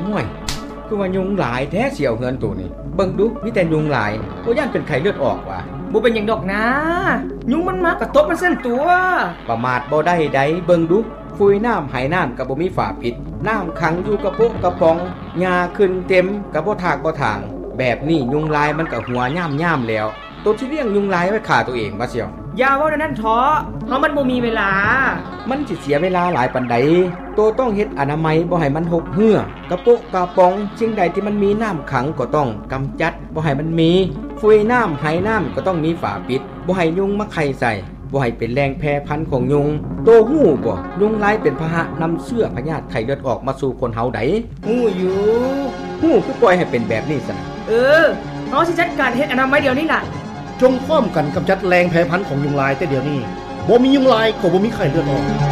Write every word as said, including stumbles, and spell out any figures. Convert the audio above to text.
ห่วยคือว่ายุงหลายแท้เสี่ยวเฮือนตัวนี้เบิ่งดูมีแต่ยุงหลายบ่ย่านเป็นไข้เลือดออกว่ะบ่เป็นหยังดอกนะยุงมันมากระตบมันเส้นตัวประมาทบ่ได้ใดเบิ่งดูฟุยน้ำไหน้ำก็บ่มีฝาปิดน้ำขังอยู่กระปุกกระป๋องหญ้าขึ้นเต็มก็บ่ทากบ่ทางแบบนี้ยุงลายมันก็หัวย่ำๆแล้วตัวที่เลี้ยงยุงลายไว้ฆ่าตัวเองว่าเสี่ยวอย่าเว้านั่นท้อเพราะมันบ่มีเวลามันสิเสียเวลาหลายปานใดตัวต้องเฮ็ดอนามัยบ่ให้มันหกเหือกระปุกกระป๋องสิ่งใดที่มันมีน้ำขังก็ต้องกำจัดบ่ให้มันมีฟุยน้ำไหน้ำก็ต้องมีฝาปิดบ่ให้ยุงมาไข่ใส่บ่ให้เป็นแรงแพร่พันธุ์ของยุงโตฮู้บ่ยุงลายเป็นพาหะนำเชื้อพยาธิไข้เลือดออกมาสู่คนเฮาได้ฮู้อยู่ฮู้คือปล่อยให้เป็นแบบนี้ซะนะเออเฮาสิจัดการเฮ็ดอนามัยเดี๋ยวนี้ล่ะจงพร้อมกันกำจัดแรงแพร่พันธุ์ของยุงลายแต่เดี๋ยวนี้บ่มียุงลายก็บ่มีไข้เลือดออก